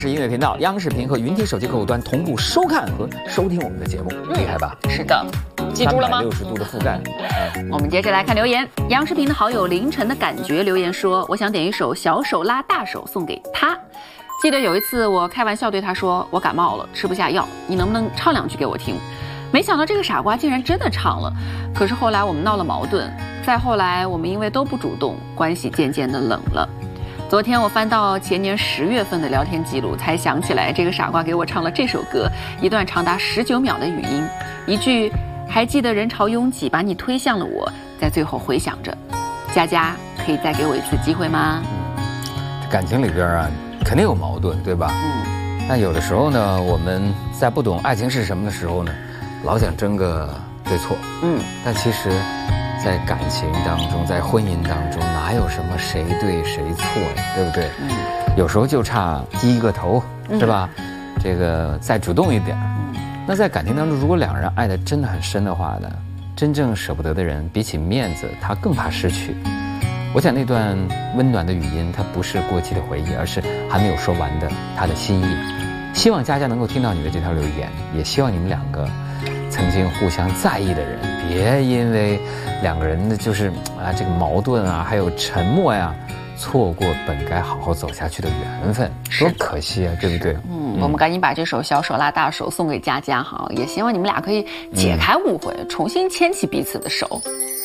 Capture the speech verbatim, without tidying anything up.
是音乐频道，央视频和云听手机客户端同步收看和收听我们的节目，厉害吧？ 是的，记住了吗？ 六十度的覆盖。 我们接着来看留言。央视频的好友凌晨的感觉留言说：“我想点一首《小手拉大手》送给他。记得有一次我开玩笑对他说：我感冒了，吃不下药，你能不能唱两句给我听？没想到这个傻瓜竟然真的唱了。可是后来我们闹了矛盾，再后来我们因为都不主动，关系渐渐的冷了。”昨天我翻到前年十月份的聊天记录，才想起来这个傻瓜给我唱了这首歌，一段长达十九秒的语音，一句还记得人潮拥挤把你推向了我，在最后回想着，佳佳可以再给我一次机会吗？ 嗯，感情里边啊，肯定有矛盾，对吧？嗯。但有的时候呢，我们在不懂爱情是什么的时候呢，老想争个对错。嗯。但其实，在感情当中，在婚姻当中，哪有什么谁对谁错呀，对不对？嗯，有时候就差低一个头，是吧？嗯、这个再主动一点。嗯，那在感情当中，如果两人爱得真的很深的话呢，真正舍不得的人，比起面子，他更怕失去。我想那段温暖的语音，它不是过期的回忆，而是还没有说完的他的心意。希望佳佳能够听到你的这条留言，也希望你们两个曾经互相在意的人，别因为两个人的就是啊这个矛盾啊，还有沉默呀，错过本该好好走下去的缘分，多可惜啊，对不对？ 嗯，我们赶紧把这首《小手拉大手》送给佳佳哈，也希望你们俩可以解开误会，嗯、重新牵起彼此的手。